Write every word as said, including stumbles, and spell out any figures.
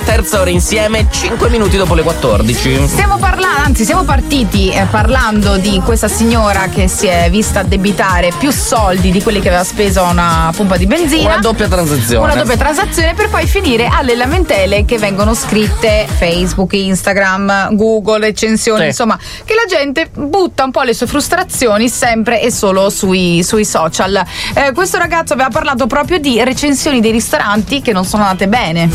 terza ora insieme, cinque minuti dopo le quattordici. Stiamo parlando, anzi siamo partiti eh, parlando di questa signora che si è vista addebitare più soldi di quelli che aveva speso a una pompa di benzina. Una doppia transazione. Una doppia transazione per poi finire alle lamentele che vengono scritte Facebook, Instagram, Google, recensioni, sì. insomma, che la gente butta un po' le sue frustrazioni sempre e solo sui, sui social. Eh, questo ragazzo aveva parlato proprio di recensioni dei ristoranti che non sono andate bene.